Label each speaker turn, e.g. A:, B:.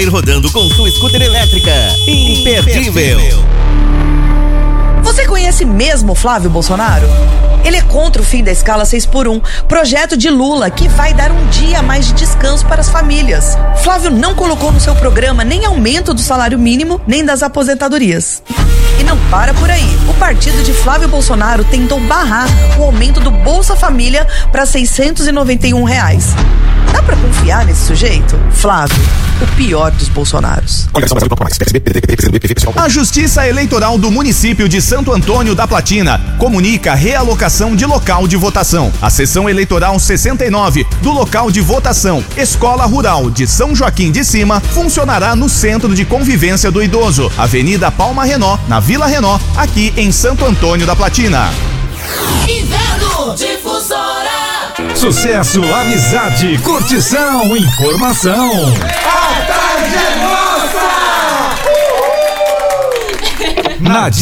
A: sair rodando com sua scooter elétrica. Imperdível.
B: Você conhece mesmo Flávio Bolsonaro? Ele é contra o fim da escala 6x1, projeto de Lula que vai dar um dia a mais de descanso para as famílias. Flávio não colocou no seu programa nem aumento do salário mínimo, nem das aposentadorias. E não para por aí. O partido de Flávio Bolsonaro tentou barrar o aumento do Bolsa Família para R$ 691. Dá pra confiar nesse sujeito? Flávio, o pior dos Bolsonaros.
C: A Justiça Eleitoral do município de Santo Antônio da Platina comunica realocação de local de votação. A sessão eleitoral 69 do local de votação Escola Rural de São Joaquim de Cima funcionará no Centro de Convivência do Idoso, Avenida Palma Renó, na Vila Renó, aqui em Santo Antônio da Platina.
D: Inverno Difusora.
E: Sucesso, amizade, curtição, informação.
D: A tarde é nossa!
E: Na